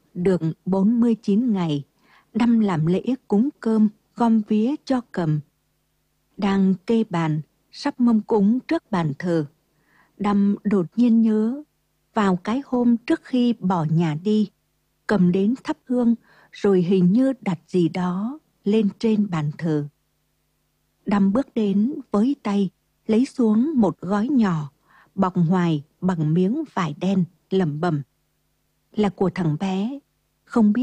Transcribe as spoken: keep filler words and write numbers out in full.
Được bốn mươi chín ngày, Đăm làm lễ cúng cơm, gom vía cho Cầm. Đang kê bàn, sắp mâm cúng trước bàn thờ, Đăm đột nhiên nhớ, vào cái hôm trước khi bỏ nhà đi, Cầm đến thắp hương rồi hình như đặt gì đó lên trên bàn thờ. Đăm bước đến với tay, lấy xuống một gói nhỏ, bọc ngoài bằng miếng vải đen, lẩm bẩm: là của thằng bé, không biết